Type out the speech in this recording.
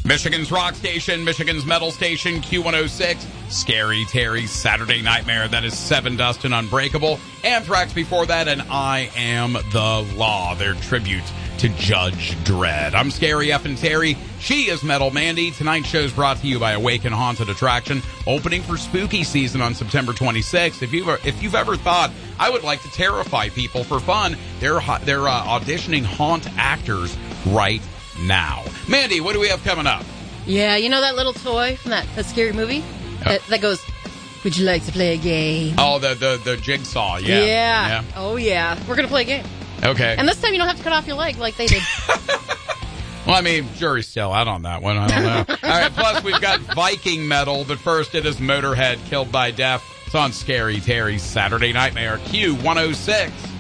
Michigan's rock station, Michigan's metal station, Q106. Scary Terry's Saturday Nightmare. That is Seven Dust and Unbreakable. Anthrax before that, and I Am the Law, their tribute to Judge Dredd. I'm Scary F and Terry. She is Metal Mandy. Tonight's show is brought to you by Awaken Haunted Attraction, opening for spooky season on September 26th. If you've ever thought, I would like to terrify people for fun, they're auditioning haunt actors right now. Mandy, what do we have coming up? Yeah, you know that little toy from that scary movie that goes, would you like to play a game? Oh, the jigsaw. Yeah. Oh yeah, we're gonna play a game. Okay. And this time you don't have to cut off your leg like they did. Well, I mean, jury's still out on that one. I don't know. All right, plus we've got Viking metal, but first it is Motorhead, Killed by Death. It's on Scary Terry's Saturday Nightmare, Q106.